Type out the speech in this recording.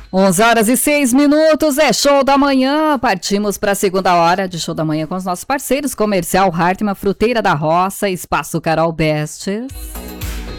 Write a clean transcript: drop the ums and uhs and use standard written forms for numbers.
11h06, é show da manhã. Partimos para a segunda hora de show da manhã com os nossos parceiros. Comercial Hartmann, Fruteira da Roça, Espaço Carol Bestes.